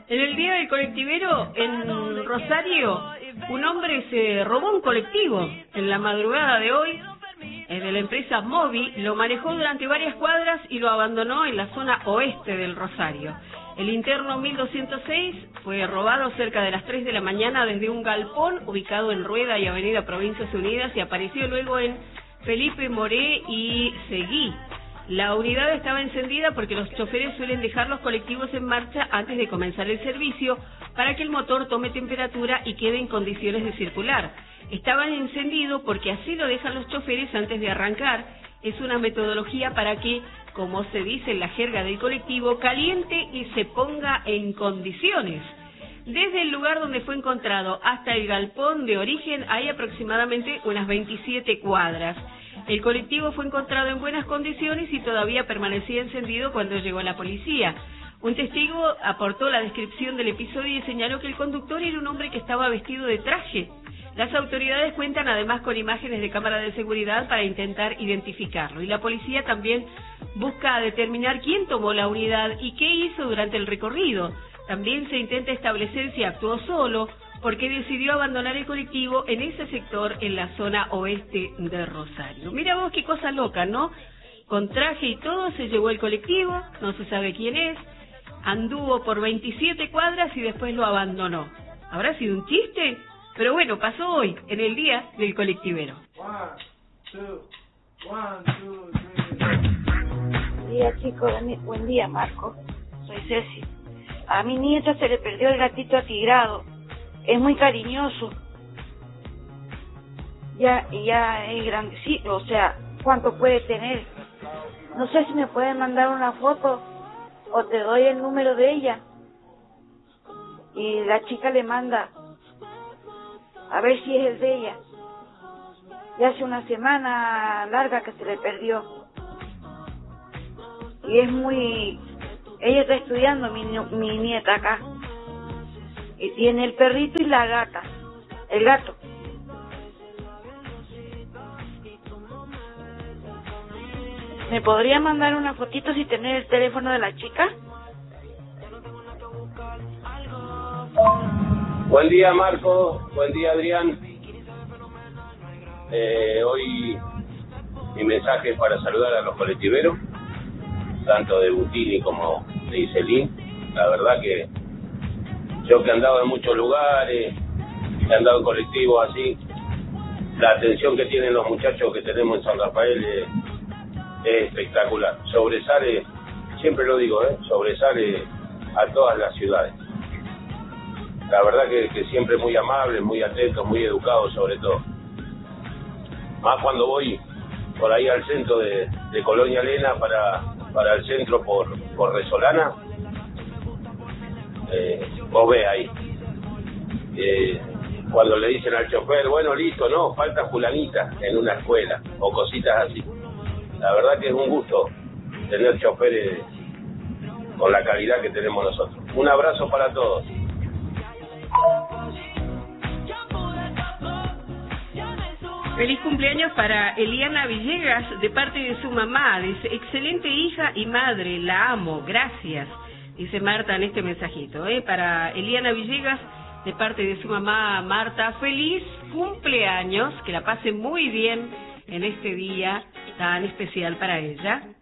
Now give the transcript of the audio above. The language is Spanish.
En el día del colectivero en Rosario, un hombre se robó un colectivo. En la madrugada de hoy, de la empresa Movi, lo manejó durante varias cuadras y lo abandonó en la zona oeste del Rosario. El interno 1206 fue robado cerca de las 3 de la mañana desde un galpón ubicado en Rueda y Avenida Provincias Unidas y apareció luego en Felipe Moré y Seguí. La unidad estaba encendida porque los choferes suelen dejar los colectivos en marcha antes de comenzar el servicio para que el motor tome temperatura y quede en condiciones de circular. Estaba encendido porque así lo dejan los choferes antes de arrancar. Es una metodología para que, como se dice en la jerga del colectivo, caliente y se ponga en condiciones. Desde el lugar donde fue encontrado hasta el galpón de origen hay aproximadamente unas 27 cuadras. El colectivo fue encontrado en buenas condiciones y todavía permanecía encendido cuando llegó la policía. Un testigo aportó la descripción del episodio y señaló que el conductor era un hombre que estaba vestido de traje. Las autoridades cuentan además con imágenes de cámara de seguridad para intentar identificarlo. Y la policía también busca determinar quién tomó la unidad y qué hizo durante el recorrido. También se intenta establecer si actuó solo, porque decidió abandonar el colectivo en ese sector en la zona oeste de Rosario. Mira vos qué cosa loca, ¿no? Con traje y todo se llevó el colectivo, no se sabe quién es, anduvo por 27 cuadras y después lo abandonó. ¿Habrá sido un chiste? Pero bueno, pasó hoy, en el día del colectivero. Buen día, chicos, buen día, Marco. Soy Ceci. A mi nieta se le perdió el gatito atigrado. Es muy cariñoso. Ya es grandecito, o sea, ¿cuánto puede tener? No sé si me pueden mandar una foto o te doy el número de ella. Y la chica le manda a ver si es el de ella. Ya hace una semana larga que se le perdió. Y es muy... Ella está estudiando, mi nieta acá. Y tiene el perrito y la gata, el gato. ¿Me podría mandar una fotito si tenés el teléfono de la chica? Buen día, Marco. Buen día, Adrián. Hoy mi mensaje es para saludar a los colectiveros, tanto de Butini como de Iselín. La verdad que yo que he andado en muchos lugares, he andado en colectivos así, la atención que tienen los muchachos que tenemos en San Rafael es espectacular. Sobresale, siempre lo digo, sobresale a todas las ciudades. La verdad que siempre muy amables, muy atentos, muy educados sobre todo. Más cuando voy por ahí al centro de Colonia Elena para el centro por Resolana, vos ves ahí. Cuando le dicen al chofer, bueno, listo, no, falta fulanita en una escuela, o cositas así. La verdad que es un gusto tener choferes con la calidad que tenemos nosotros. Un abrazo para todos. Feliz cumpleaños para Eliana Villegas de parte de su mamá. Dice, excelente hija y madre, la amo, gracias. Dice Marta en este mensajito, para Eliana Villegas de parte de su mamá Marta. Feliz cumpleaños, que la pase muy bien en este día tan especial para ella.